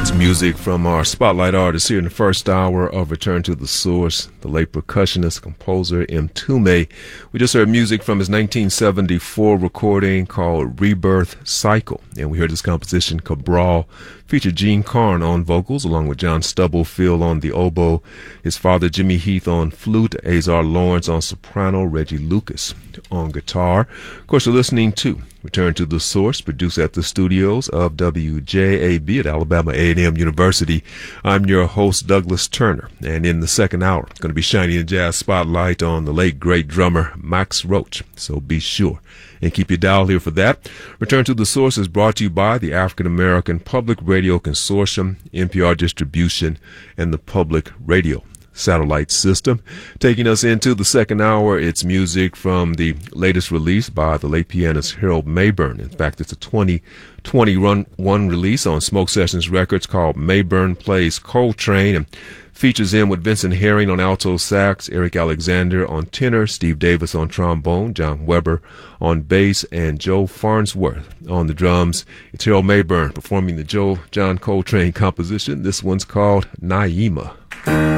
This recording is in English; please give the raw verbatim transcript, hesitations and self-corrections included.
Music from our spotlight artist here in the first hour of Return to the Source, the late percussionist, composer Mtume. We just heard music from his nineteen seventy-four recording called Rebirth Cycle, and we heard his composition Cabral, featured Gene Carn on vocals along with John Stubblefield on the oboe, his father Jimmy Heath on flute, Azar Lawrence on soprano, Reggie Lucas on guitar. Of course, you're listening to Return to the Source, produced at the studios of W J A B at Alabama A and M University. I'm your host, Douglas Turner, and in the second hour, going to be shining a jazz spotlight on the late, great drummer Max Roach. So be sure and keep your dial here for that. Return to the Source is brought to you by the African American Public Radio Consortium, N P R Distribution, and the Public Radio Satellite System. Taking us into the second hour, it's music from the latest release by the late pianist Harold Mayburn. In fact, it's a twenty twenty-one release on Smoke Sessions Records called Mayburn Plays Coltrane, and features him with Vincent Herring on alto sax, Eric Alexander on tenor, Steve Davis on trombone, John Weber on bass, and Joe Farnsworth on the drums. It's Harold Mayburn performing the Joe John Coltrane composition. This one's called Naima.